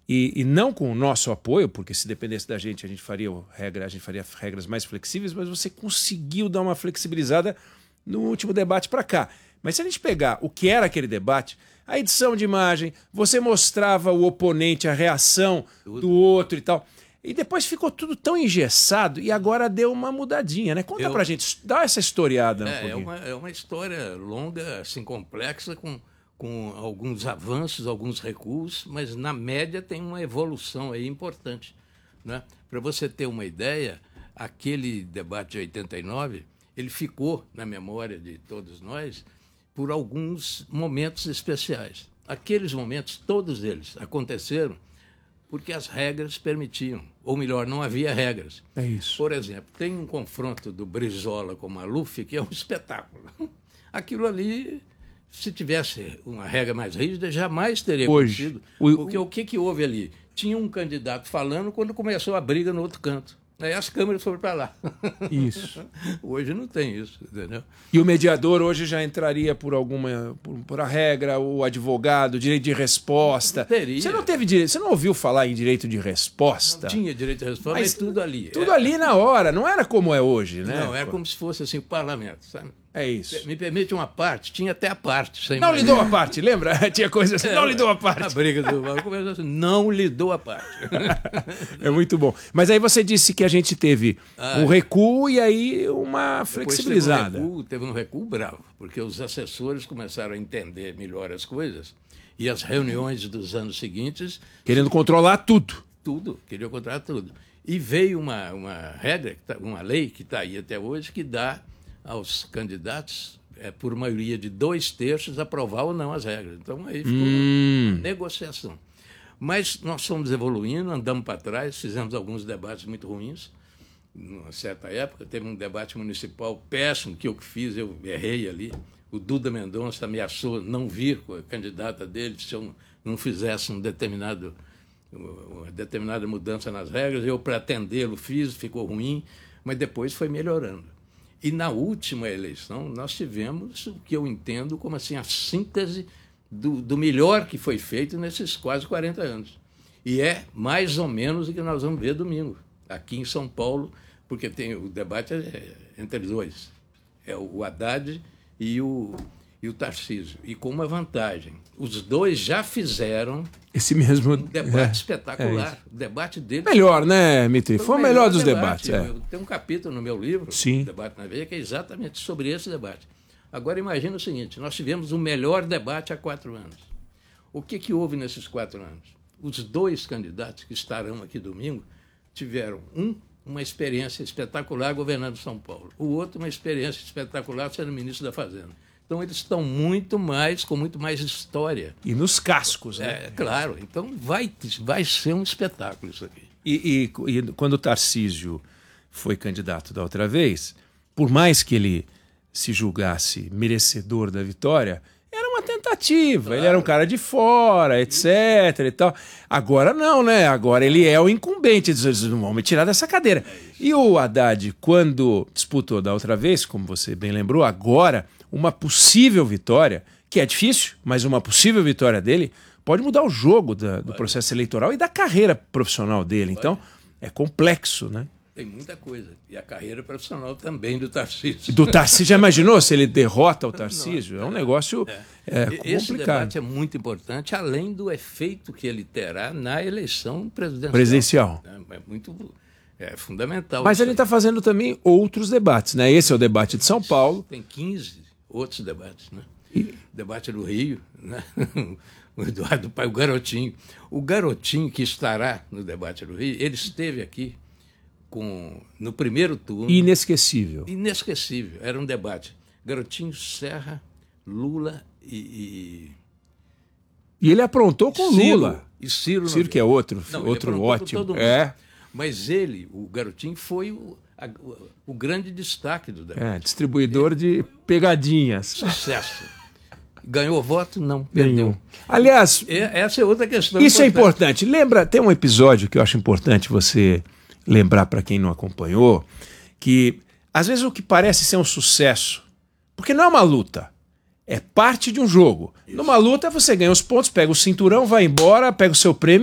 e não com o nosso apoio, porque se dependesse da gente, a gente faria regras mais flexíveis, mas você conseguiu dar uma flexibilizada no último debate para cá. Mas se a gente pegar o que era aquele debate, a edição de imagem, você mostrava o oponente, a reação do outro e tal. E depois ficou tudo tão engessado e agora deu uma mudadinha, né? Conta pra gente, dá essa historiada. É uma história longa, assim, complexa, com alguns avanços, alguns recuos, mas na média tem uma evolução aí importante, né? Para você ter uma ideia, aquele debate de 89, ele ficou na memória de todos nós por alguns momentos especiais. Aqueles momentos, todos eles, aconteceram porque as regras permitiam, ou melhor, não havia regras. É isso. Por exemplo, tem um confronto do Brizola com o Maluf, que é um espetáculo. Aquilo ali, se tivesse uma regra mais rígida, jamais teria acontecido. Porque o que houve ali? Tinha um candidato falando quando começou a briga no outro canto. Aí as câmeras foram para lá. Isso. Hoje não tem isso, entendeu? E o mediador hoje já entraria por a regra, o advogado, direito de resposta. Não teria. Você não teve direito, você não ouviu falar em direito de resposta? Não tinha direito de resposta, mas tudo ali. Tudo ali na hora, não era como é hoje, né? Não, era como se fosse assim o parlamento, sabe? É isso. Me permite uma parte, tinha até a parte. Não lhe dou a parte, lembra? Tinha coisa assim, não lhe dou a parte. A briga do Maluf começou assim, não lhe dou a parte. É muito bom. Mas aí você disse que a gente teve um recuo e aí uma flexibilizada. Teve um recuo bravo, porque os assessores começaram a entender melhor as coisas e as reuniões dos anos seguintes... Querendo controlar tudo. Tudo, queriam controlar tudo. E veio uma regra, uma lei que está aí até hoje, que dá aos candidatos, por maioria de 2/3, aprovar ou não as regras. Então aí ficou uma negociação. Mas nós fomos evoluindo, andamos para trás, fizemos alguns debates muito ruins. Numa certa época, teve um debate municipal péssimo que eu fiz, eu errei ali. O Duda Mendonça ameaçou não vir com a candidata dele se eu não fizesse uma determinada mudança nas regras. Eu, para atendê-lo, fiz, ficou ruim, mas depois foi melhorando. E na última eleição, nós tivemos o que eu entendo como assim, a síntese do melhor que foi feito nesses quase 40 anos. E é mais ou menos o que nós vamos ver domingo, aqui em São Paulo, porque tem o debate entre os dois. É o Haddad e o Tarcísio. E com uma vantagem. Os dois já fizeram esse mesmo um debate espetacular. O debate deles... Melhor, né, Mitri? Foi o melhor dos debates. Tem um capítulo no meu livro, Sim. Debate na Veia, que é exatamente sobre esse debate. Agora, imagina o seguinte, nós tivemos o melhor debate há 4 anos. O que houve nesses 4 anos? Os 2 candidatos que estarão aqui domingo tiveram, uma experiência espetacular governando São Paulo, o outro uma experiência espetacular sendo ministro da Fazenda. Então, eles estão com muito mais história. E nos cascos, né? Claro. Então, vai ser um espetáculo isso aqui. E quando o Tarcísio foi candidato da outra vez, por mais que ele se julgasse merecedor da vitória, era uma tentativa. Claro. Ele era um cara de fora, etc. e tal. Agora não, né? Agora ele é o incumbente. Não vão me tirar dessa cadeira. E o Haddad, quando disputou da outra vez, como você bem lembrou, agora... uma possível vitória, que é difícil, mas uma possível vitória dele pode mudar o jogo do processo eleitoral e da carreira profissional dele. Então, é complexo, né? Tem muita coisa. E a carreira profissional também do Tarcísio. Do Tarcísio, já imaginou se ele derrota o Tarcísio? É um negócio complicado. Esse debate é muito importante, além do efeito que ele terá na eleição presidencial. É fundamental. Mas ele está fazendo também outros debates, né? Esse é o debate de São Paulo. Tem 15 outros debates, né? Debate do Rio, né? O Eduardo Paes, o Garotinho. O Garotinho que estará no debate do Rio, ele esteve aqui no primeiro turno. Inesquecível. Inesquecível. Era um debate. Garotinho, Serra, Lula e ele aprontou com Ciro, Lula. E Ciro. Ciro que é outro ótimo. Mas ele, o Garotinho, foi o grande destaque do debate. Distribuidor de pegadinhas. Sucesso. Ganhou voto? Não, perdeu. Aliás, essa é outra questão. Isso é importante. Lembra, tem um episódio que eu acho importante você lembrar para quem não acompanhou, que às vezes o que parece ser um sucesso, porque não é uma luta, é parte de um jogo. Isso. Numa luta você ganha os pontos, pega o cinturão, vai embora, pega o seu prêmio,